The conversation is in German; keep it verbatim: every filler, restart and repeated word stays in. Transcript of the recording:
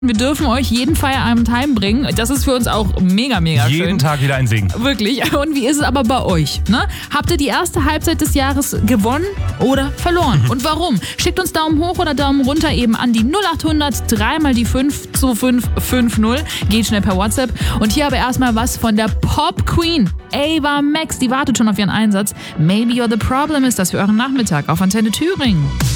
Wir dürfen euch jeden Feierabend heimbringen. Das ist für uns auch mega, mega schön. Jeden Tag wieder ein Segen. Wirklich. Und wie ist es aber bei euch? Ne? Habt ihr die erste Halbzeit des Jahres gewonnen oder verloren? Und warum? Schickt uns Daumen hoch oder Daumen runter eben an die null acht hundert drei mal die fünf zwei fünf fünf null. Geht schnell per WhatsApp. Und hier aber erstmal was von der Pop Queen. Ava Max, die wartet schon auf ihren Einsatz. Maybe You're the Problem ist das für euren Nachmittag auf Antenne Thüringen.